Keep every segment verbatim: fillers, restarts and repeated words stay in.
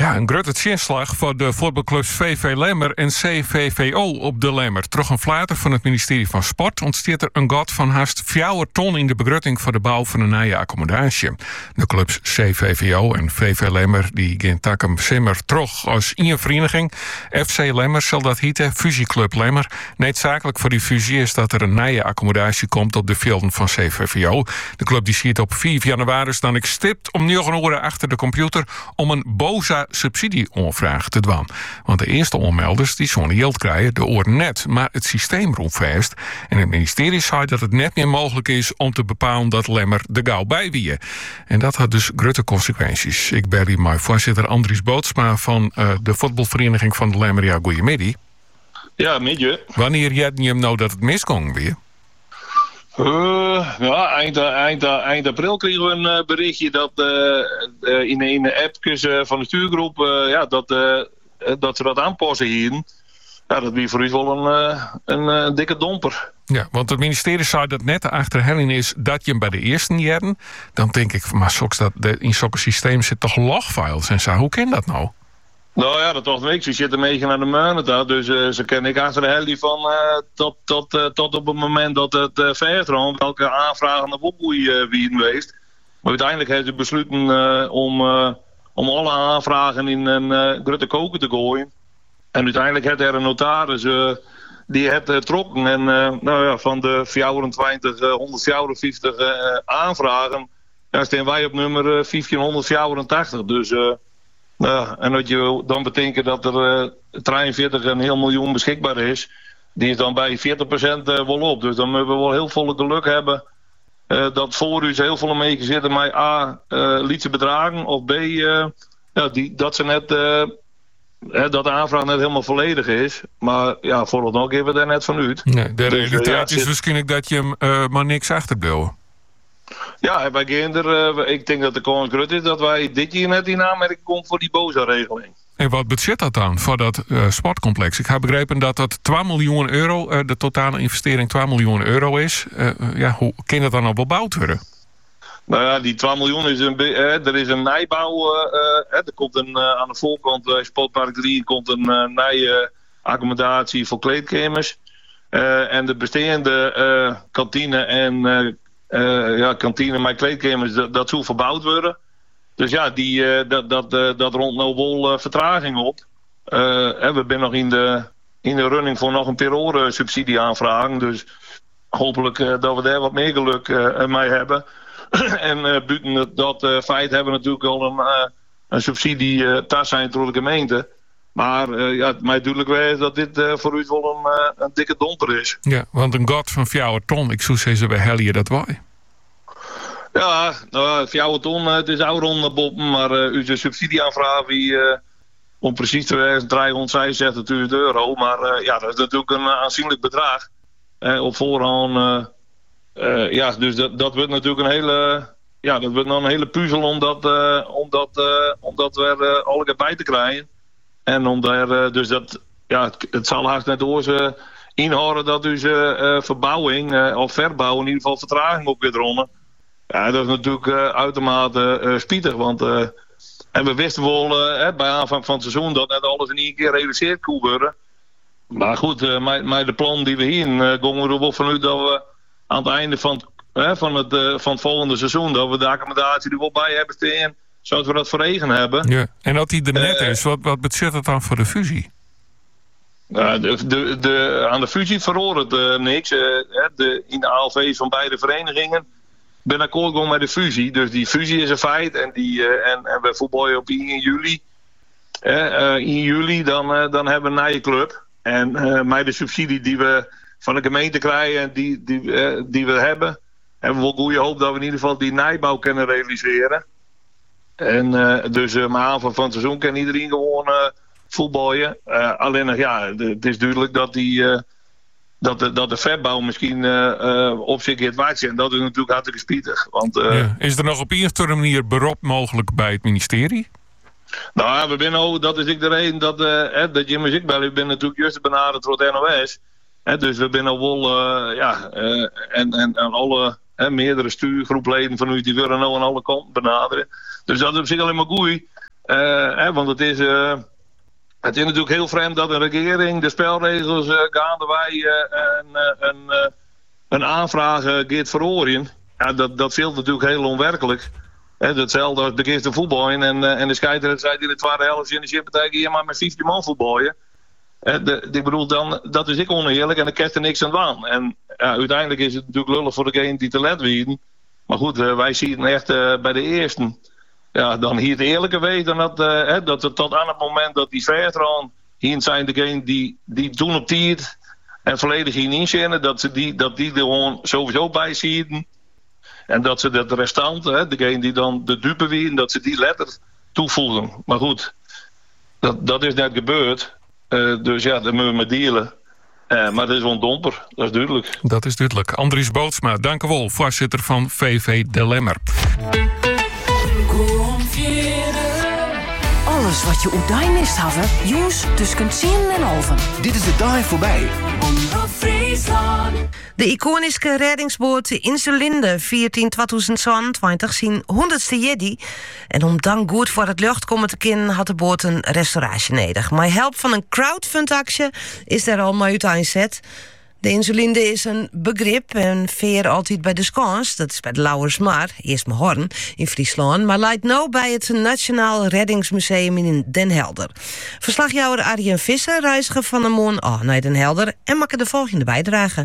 Ja, een grote zinslag voor de voetbalclubs V V Lemmer en C V V O op de Lemmer. Terug een flater van het ministerie van Sport ontsteert er een gat van haast vier ton in de begrutting voor de bouw van een nieuwe accommodatie. De clubs C V V O en V V Lemmer die gaan takken simmer terug als één vereniging. F C Lemmer zal dat heten Fusieclub Lemmer. Noodzakelijk voor die fusie is dat er een nieuwe accommodatie komt op de velden van C V V O. De club die ziet op vier januari dan ik stipt om negen uur achter de computer om een boza subsidieonvraag te doen. Want de eerste onmelders die zo'n geld krijgen, de oren net, maar het systeem roept vast. En het ministerie zei dat het net meer mogelijk is om te bepalen dat Lemmer de gauw bij wie. En dat had dus grote consequenties. Ik ben hier mijn voorzitter Andries Bootsma van uh, de voetbalvereniging van de Lemmer. Ja, goeiemiddag. Ja, midje. Wanneer jij je hem nou dat het misging weer? Uh, ja, eind, eind, eind april kregen we een uh, berichtje dat uh, uh, in een appjes uh, van de stuurgroep uh, ja, dat, uh, dat ze dat aanpassen hier. Ja, dat was voor u wel een, uh, een, een dikke domper. Ja, want het ministerie zei dat net de achterhelling is dat je hem bij de eerste jaren. Dan denk ik, maar soms dat de, in zulke systemen zit toch logfiles en zo. Hoe kan dat nou? Nou ja, dat was niks. Ze zitten mee naar de maanden, dus uh, ze kennen ik achter de helft van uh, tot, tot, uh, tot op het moment dat het uh, verder welke aanvragen naar Wopboei uh, wie geweest. Maar uiteindelijk hebben ze besloten uh, om, uh, om alle aanvragen in een uh, grote koker te gooien. En uiteindelijk heeft er een notaris uh, die het uh, trokken en uh, nou ja, van de vierentwintig, uh, honderdvierenvijftig uh, aanvragen, ja, staan wij op nummer uh, vijftienhonderdvierentachtig. Dus uh, ja, en dat je dan betekent dat er uh, drieënveertig een heel miljoen beschikbaar is, die is dan bij veertig procent uh, wel op. Dus dan moeten we wel heel veel geluk hebben uh, dat voor u heel veel mee zitten met A, uh, lietse bedragen, of B, uh, ja, die, dat ze net uh, dat de aanvraag net helemaal volledig is. Maar ja, vooralsnog geven we daar net van uit. Nee, de realiteit dus, uh, ja, is waarschijnlijk dat je hem uh, maar niks achterbouwen. Ja, wij gaan er, uh, ik denk dat de kans groot is dat wij dit jaar net in aanmerking komen voor die BOZA-regeling. En wat bezit dat dan voor dat uh, sportcomplex? Ik heb begrepen dat dat twee miljoen euro, uh, de totale investering twee miljoen euro is. Uh, ja, hoe kan dat dan al bebouwd worden? Nou ja, die twee miljoen is een, eh, er is een nijbouw. Uh, eh, er komt een, uh, aan de voorkant bij uh, Sportpark drie komt een uh, nieuwe accommodatie voor kleedkamers. Uh, en de bestaande uh, kantine en uh, uh, ja, kantine met kleedkamers, dat, dat zou verbouwd worden. Dus ja, die, uh, dat, dat, uh, dat rond nou wel uh, vertraging op. Uh, en we zijn nog in de, in de running voor nog een periode subsidie aanvragen. Dus hopelijk uh, dat we daar wat meer geluk uh, mee hebben. En uh, buiten dat uh, feit hebben we natuurlijk al een, uh, een subsidie uh, tas zijn door de gemeente. Maar uh, ja, het mij duidelijk is dat dit uh, voor u wel een, uh, een dikke domper is. Ja, want een gat van vier ton, ik zou zeggen bij Hellier dat wij. Ja, nou, vier ton, uh, het is oude ronde boppen, maar uh, uw subsidieaanvraag wie, uh, om precies te werken driehonderdzesenzeventig euro. Maar uh, ja, dat is natuurlijk een aanzienlijk bedrag. Uh, op voorhand. Uh, Uh, ja, dus dat, dat wordt natuurlijk een hele, ja, dat wordt nog een hele puzzel om dat, uh, om dat, uh, om dat weer uh, alle bij te krijgen. En om daar, uh, dus dat, ja, het, het zal haast net onze inhouden dat dus uh, uh, verbouwing uh, of verbouw in ieder geval vertraging op weer dronnen. Ja, dat is natuurlijk uh, uitermate uh, spietig, want uh, en we wisten wel uh, bij aanvang van het seizoen dat net alles in één keer gerealiseerd kon worden. Maar goed, uh, met, met de plan die we hier uh, gaan we er wel vanuit dat we aan het einde van het, hè, van, het, uh, van het volgende seizoen, dat we de accommodatie er wel bij hebben staan, zodat we dat voor regen hebben. Ja. En dat die er net uh, is, wat, wat bezit dat dan voor de fusie? Uh, de, de, de, aan de fusie verhoort het uh, niks. Uh, de, in de A L V's van beide verenigingen ben akkoord gegaan met de fusie. Dus die fusie is een feit en, die, uh, en, en we voetballen op één juli. Uh, uh, één juli dan, uh, dan hebben we een nieuwe club. En uh, met de subsidie die we van de gemeente krijgen die, die, eh, die we hebben, hebben we wel goede hoop dat we in ieder geval die nijbouw kunnen realiseren. En uh, dus uh, maar aanvang van het seizoen kan iedereen gewoon uh, voetballen. Uh, alleen nog ja, de, het is duidelijk dat die uh, dat de, dat de verbouw misschien uh, uh, op zich het waard is. En dat is natuurlijk hartstikke spietig. Want, uh, ja. Is er nog op een of andere manier beroep mogelijk bij het ministerie? Nou ja, we zijn ook, dat is ik de reden dat, uh, dat je muziek bellen. Ik ben natuurlijk juist benaderd door het N O S. He, dus we zijn al wel, uh, ja, uh, en, en, en alle he, meerdere stuurgroepleden van u die willen nou aan alle kanten benaderen. Dus dat is op zich alleen maar goed. Uh, hè, want het is, uh, het is natuurlijk heel vreemd dat een regering de spelregels uh, gaandewij uh, een, een, uh, een aanvraag uh, gaat verorien. Ja, dat, dat viel natuurlijk heel onwerkelijk. He, hetzelfde als de eerste voetbal en, uh, en de scheidsrechter zei in de tweede helft in de shit betekent hier maar met vijftien man voetballen. He, de, ik bedoel, dan, dat is ik oneerlijk en dan krijgt er niks aan aan. En ja, uiteindelijk is het natuurlijk lullig voor degene die te let werden. Maar goed, uh, wij zien echt uh, bij de eerste. Ja, dan hier het eerlijke weten dat, uh, he, dat het tot aan het moment dat die veertran hier zijn degene die, die toen op tijd en volledig hier inzenden, dat ze die, dat die er gewoon sowieso bij zien. En dat ze dat restant, hè, degene die dan de dupe wieren, dat ze die letter toevoegen. Maar goed, dat, dat is net gebeurd. Uh, dus ja, daar moeten we mee dealen. Uh, maar dat is wel een domper, dat is duidelijk. Dat is duidelijk. Andries Bootsma, dank u wel, voorzitter van V V De Lemmer. Alles wat je oudij mist hebben, jongens tussen tien en halven. Dit is de dag voorbij. De iconische reddingsboot de Insulinde veertien tweeduizend tweeëntwintig zien honderdste jeddi. En om dan goed voor het lucht komen te kunnen, had de boot een restauratie nodig. Met hulp van een crowdfundactie is er al mee uiteenzet. De Insulinde is een begrip en veer altijd bij de Skans, dat is bij de Lauwersmaar, eerst maar Horn in Friesland, maar leidt nu bij het Nationaal Reddingsmuseum in Den Helder. Verslagjouwer Arjen Visser reisde van de Moon oh, naar Den Helder en maakte de volgende bijdrage.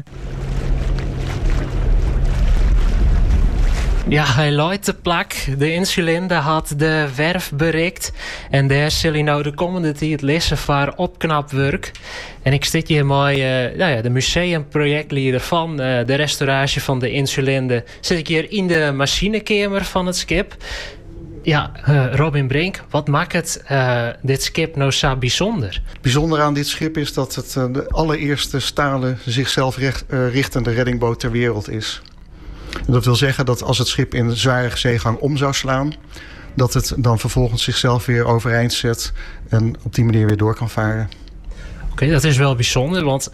Ja, hij looit de plak. De Insulinde had de werf bereikt. En daar zal hij nou de komende tijd lessen voor opknapwerk. En ik zit hier mooi, uh, nou ja, de museumprojectleider van uh, de restauratie van de Insulinde. Zit ik hier in de machinekamer van het schip. Ja, uh, Robin Brink, wat maakt het uh, dit schip nou zo bijzonder? Het bijzondere aan dit schip is dat het uh, de allereerste stalen zichzelf recht, uh, richtende reddingboot ter wereld is. En dat wil zeggen dat als het schip in de zware zeegang om zou slaan, dat het dan vervolgens zichzelf weer overeind zet en op die manier weer door kan varen. Oké, okay, dat is wel bijzonder, want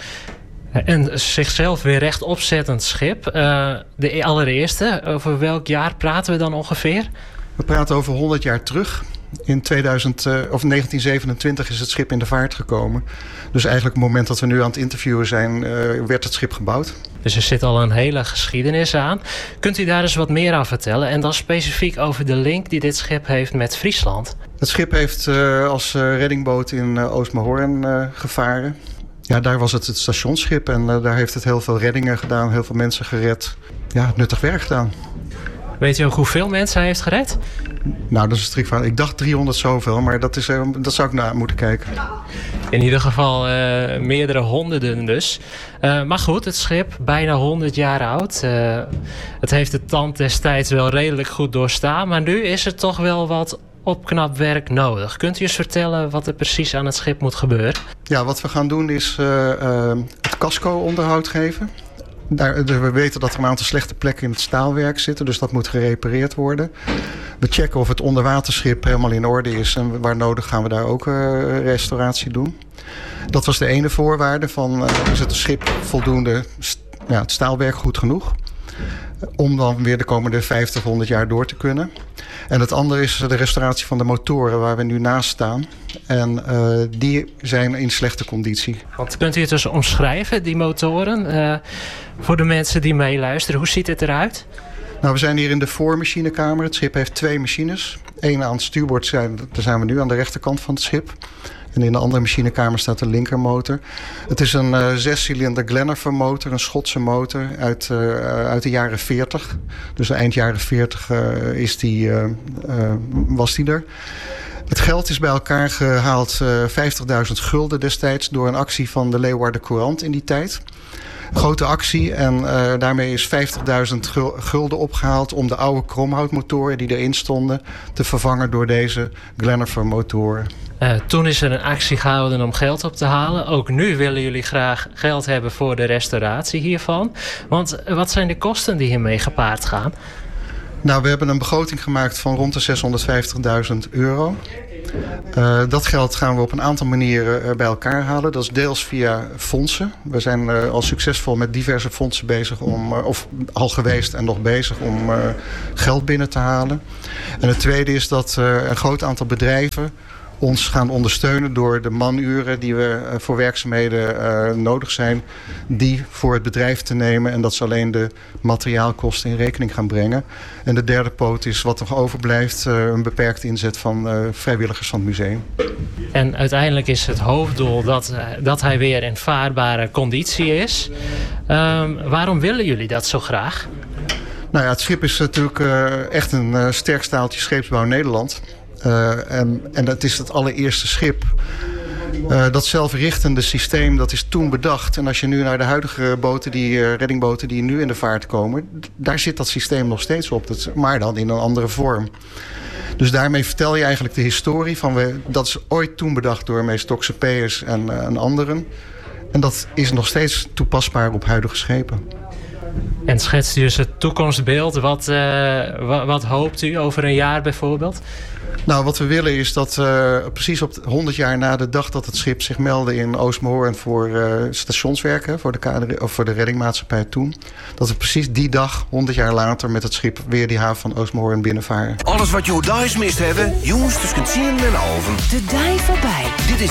een zichzelf weer rechtopzettend schip. Uh, de allereerste, over welk jaar praten we dan ongeveer? We praten over honderd jaar terug. In tweeduizend, uh, of negentien zevenentwintig is het schip in de vaart gekomen. Dus eigenlijk op het moment dat we nu aan het interviewen zijn, uh, werd het schip gebouwd. Dus er zit al een hele geschiedenis aan. Kunt u daar eens wat meer aan vertellen? En dan specifiek over de link die dit schip heeft met Friesland. Het schip heeft uh, als uh, reddingboot in uh, Oostmaarhoorn uh, gevaren. Ja, daar was het het stationsschip en uh, daar heeft het heel veel reddingen gedaan, heel veel mensen gered. Ja, nuttig werk gedaan. Weet u ook hoeveel mensen hij heeft gered? Nou, dat is een strikt verhaal. Ik dacht driehonderd zoveel, maar dat, is, uh, dat zou ik na moeten kijken. In ieder geval uh, meerdere honderden dus. Uh, maar goed, het schip, bijna honderd jaar oud. Uh, het heeft de tand destijds wel redelijk goed doorstaan. Maar nu is er toch wel wat opknapwerk nodig. Kunt u eens vertellen wat er precies aan het schip moet gebeuren? Ja, wat we gaan doen is uh, uh, het casco-onderhoud geven. Daar, we weten dat er een aantal slechte plekken in het staalwerk zitten, dus dat moet gerepareerd worden. We checken of het onderwaterschip helemaal in orde is en waar nodig gaan we daar ook uh, restauratie doen. Dat was de ene voorwaarde van, uh, is het schip voldoende, st- ja, het staalwerk goed genoeg? Om dan weer de komende vijftig, honderd jaar door te kunnen. En het andere is de restauratie van de motoren waar we nu naast staan. En uh, die zijn in slechte conditie. Want kunt u het dus omschrijven, die motoren? Uh, voor de mensen die meeluisteren, hoe ziet het eruit? Nou, we zijn hier in de voormachinekamer. Het schip heeft twee machines. Eén aan het stuurboord, zijn, daar zijn we nu aan de rechterkant van het schip. En in de andere machinekamer staat de linkermotor. Het is een uh, zescilinder Glenarvan motor, een Schotse motor uit, uh, uit de jaren veertig. Dus eind jaren veertig uh, is die, uh, uh, was die er. Het geld is bij elkaar gehaald, uh, vijftigduizend gulden destijds, door een actie van de Leeuwarden Courant in die tijd. Grote actie en uh, daarmee is vijftigduizend gulden opgehaald om de oude kromhoutmotoren die erin stonden te vervangen door deze Glenarvan motoren. Uh, toen is er een actie gehouden om geld op te halen. Ook nu willen jullie graag geld hebben voor de restauratie hiervan. Want wat zijn de kosten die hiermee gepaard gaan? Nou, we hebben een begroting gemaakt van rond de zeshonderdvijftigduizend euro. Uh, dat geld gaan we op een aantal manieren uh, bij elkaar halen. Dat is deels via fondsen. We zijn uh, al succesvol met diverse fondsen bezig om, uh, of al geweest en nog bezig om uh, geld binnen te halen. En het tweede is dat uh, een groot aantal bedrijven ons gaan ondersteunen door de manuren die we uh, voor werkzaamheden uh, nodig zijn, die voor het bedrijf te nemen en dat ze alleen de materiaalkosten in rekening gaan brengen. En de derde poot is wat nog overblijft, uh, een beperkte inzet van uh, vrijwilligers van het museum. En uiteindelijk is het hoofddoel dat, uh, dat hij weer in vaarbare conditie is. Um, waarom willen jullie dat zo graag? Nou ja, het schip is natuurlijk uh, echt een uh, sterk staaltje scheepsbouw Nederland. Uh, en, en dat is het allereerste schip. Uh, dat zelfrichtende systeem, dat is toen bedacht. En als je nu naar de huidige boten, die uh, reddingboten die nu in de vaart komen, daar zit dat systeem nog steeds op. Dat, maar dan in een andere vorm. Dus daarmee vertel je eigenlijk de historie van we, dat is ooit toen bedacht door meester Toxopeus en, uh, en anderen. En dat is nog steeds toepasbaar op huidige schepen. En schetst u dus het toekomstbeeld? Wat, uh, wat, wat hoopt u over een jaar bijvoorbeeld? Nou, wat we willen is dat uh, precies op honderd jaar na de dag dat het schip zich meldde in Oostmoorn voor uh, stationswerken, voor de, kader, of voor de reddingmaatschappij toen, dat we precies die dag, honderd jaar later, met het schip weer die haven van Oostmoorn binnenvaren. Alles wat je thuis mist hebben, jongens, dus kunt zien en over. De dij voorbij. Dit is